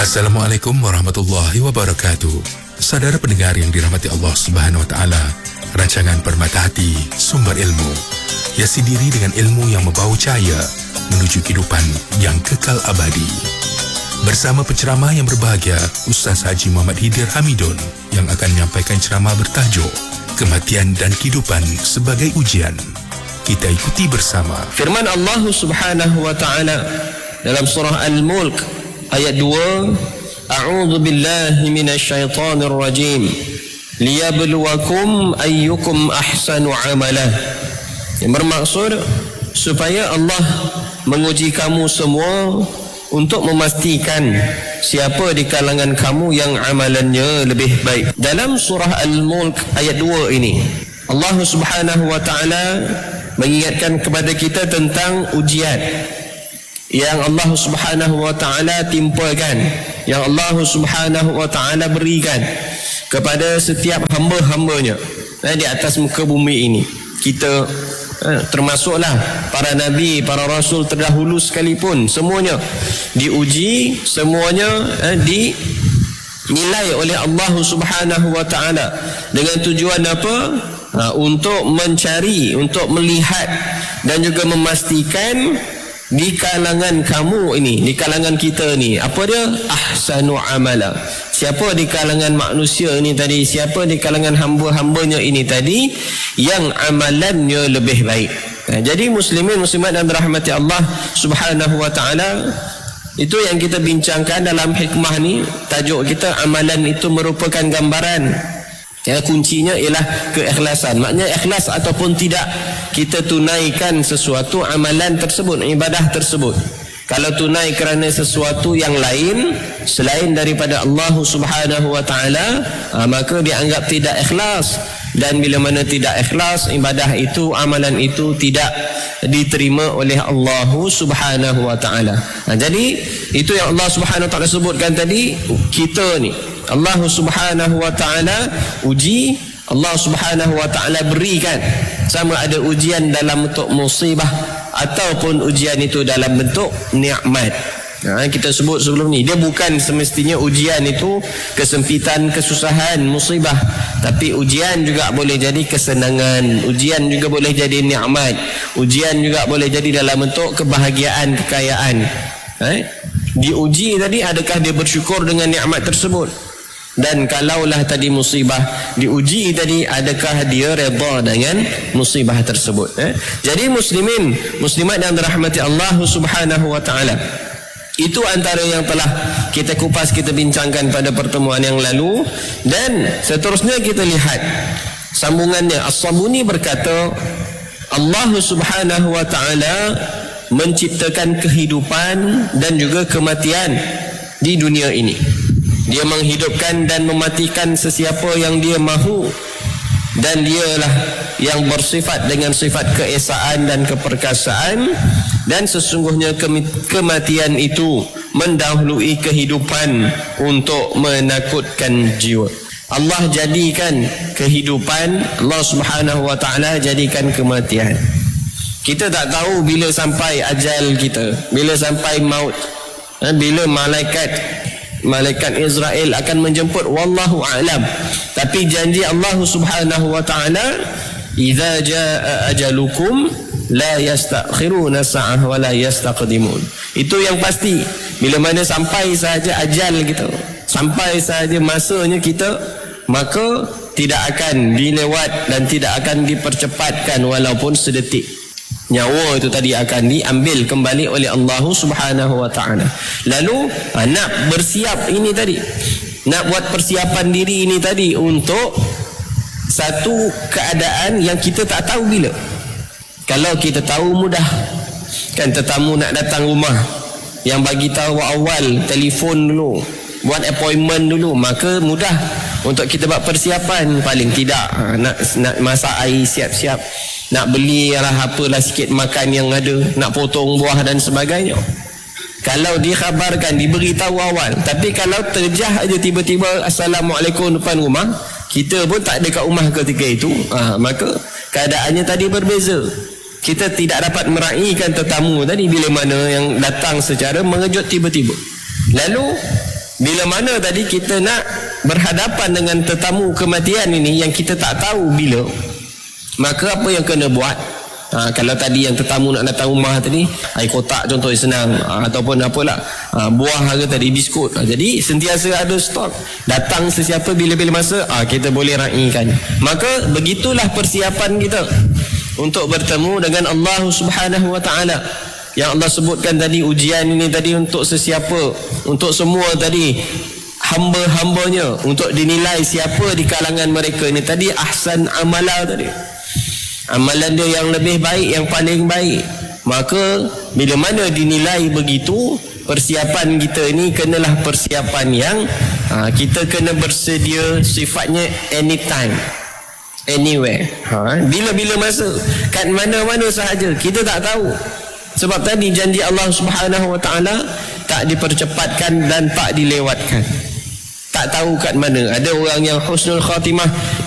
Assalamualaikum warahmatullahi wabarakatuh. Saudara pendengar yang dirahmati Allah Subhanahu wa taala, rancangan Permata Hati, sumber ilmu, hiasi diri dengan ilmu yang membawa cahaya menuju kehidupan yang kekal abadi. Bersama penceramah yang berbahagia, Ustaz Haji Muhammad Hidir Hamidun, yang akan menyampaikan ceramah bertajuk Kematian dan Kehidupan sebagai Ujian. Kita ikuti bersama. Firman Allah Subhanahu wa taala dalam surah Al-Mulk ayat 2, A'udzu billahi minasyaitonir rajim. Liyabluwakum ayyukum ahsanu amalah. Yang bermaksud supaya Allah menguji kamu semua untuk memastikan siapa di kalangan kamu yang amalannya lebih baik. Dalam surah Al-Mulk ayat 2 ini, Allah Subhanahu wa taala mengingatkan kepada kita tentang ujian yang Allah Subhanahu wa taala timpakan, yang Allah Subhanahu wa taala berikan kepada setiap hamba-hambanya di atas muka bumi ini. Kita termasuklah para nabi, para rasul terdahulu sekalipun, semuanya diuji, semuanya dinilai oleh Allah Subhanahu wa taala dengan tujuan apa? Untuk mencari, untuk melihat dan juga memastikan di kalangan kamu ini, di kalangan kita ni, apa dia? Ahsanu amala. Siapa di kalangan manusia ini tadi, siapa di kalangan hamba-hambanya ini tadi yang amalannya lebih baik. Jadi muslimin muslimat dan rahmati Allah Subhanahu wa taala, itu yang kita bincangkan dalam hikmah ni. Tajuk kita, amalan itu merupakan gambaran. Kuncinya ialah keikhlasan. Maknanya ikhlas ataupun tidak kita tunaikan sesuatu amalan tersebut, ibadah tersebut. Kalau tunai kerana sesuatu yang lain selain daripada Allah Subhanahu wa taala, maka dianggap tidak ikhlas. Dan bila mana tidak ikhlas, ibadah itu, amalan itu tidak diterima oleh Allah Subhanahu wa taala. Jadi itu yang Allah Subhanahu wa taala sebutkan tadi. Kita ni Allah Subhanahu wa taala uji, Allah Subhanahu wa taala berikan, sama ada ujian dalam bentuk musibah ataupun ujian itu dalam bentuk nikmat. Kita sebut sebelum ni, dia bukan semestinya ujian itu kesempitan, kesusahan, musibah, tapi ujian juga boleh jadi kesenangan, ujian juga boleh jadi nikmat, ujian juga boleh jadi dalam bentuk kebahagiaan, kekayaan. Diuji tadi, adakah dia bersyukur dengan nikmat tersebut? Dan kalaulah tadi musibah, diuji tadi, adakah dia redha dengan musibah tersebut? Jadi muslimin muslimat yang dirahmati Allah Subhanahu wa taala, itu antara yang telah kita kupas, kita bincangkan pada pertemuan yang lalu. Dan seterusnya kita lihat sambungannya. As-Sabuni berkata, Allah Subhanahu wa taala menciptakan kehidupan dan juga kematian di dunia ini. Dia menghidupkan dan mematikan sesiapa yang dia mahu, dan dialah yang bersifat dengan sifat keesaan dan keperkasaan. Dan sesungguhnya kematian itu mendahului kehidupan untuk menakutkan jiwa. Allah jadikan kehidupan, Allah Subhanahu wa taala jadikan kematian. Kita tak tahu bila sampai ajal kita, bila sampai maut, bila malaikat Israel akan menjemput, wallahu a'lam. Tapi janji Allah Subhanahu wa taala, idza jaa ajalukum la yastakhiruna sa'ah wa la yastaqdimun. Itu yang pasti. Bila mana sampai saja ajal kita, sampai saja masanya kita, maka tidak akan dilewat dan tidak akan dipercepatkan walaupun sedetik. Nyawa itu tadi akan diambil kembali oleh Allah Subhanahu wa taala. Lalu nak bersiap ini tadi, nak buat persiapan diri ini tadi untuk satu keadaan yang kita tak tahu bila. Kalau kita tahu mudah, kan tetamu nak datang rumah, yang bagi tahu awal, telefon dulu, buat appointment dulu, maka mudah untuk kita buat persiapan. Paling tidak nak masak air siap-siap, nak belilah apalah sikit makan yang ada, nak potong buah dan sebagainya. Kalau dikhabarkan, diberitahu awal. Tapi kalau terjah aja tiba-tiba Assalamualaikum depan rumah, kita pun tak ada kat rumah ketika itu, maka keadaannya tadi berbeza. Kita tidak dapat meraihkan tetamu tadi bila mana yang datang secara mengejut tiba-tiba. Lalu Bila mana tadi kita nak berhadapan dengan tetamu kematian ini yang kita tak tahu bila, maka apa yang kena buat? Kalau tadi yang tetamu nak datang rumah tadi, air kotak contoh senang, ataupun apalah, buah harga tadi, biskut, jadi sentiasa ada stok, datang sesiapa bila-bila masa, kita boleh raikan. Maka begitulah persiapan kita untuk bertemu dengan Allah Subhanahu wa taala. Yang Allah sebutkan tadi, ujian ini tadi untuk sesiapa, untuk semua tadi hamba-hambanya, untuk dinilai siapa di kalangan mereka ini tadi ahsan amala tadi, amalan dia yang lebih baik, yang paling baik. Maka bila mana dinilai begitu, persiapan kita ini kenalah persiapan yang kita kena bersedia, sifatnya anytime, anywhere, bila-bila masa, kat mana-mana sahaja, kita tak tahu. Sebab tadi janji Allah Subhanahu wa taala tak dipercepatkan dan tak dilewatkan. Tak tahu kat mana. Ada orang yang husnul khatimah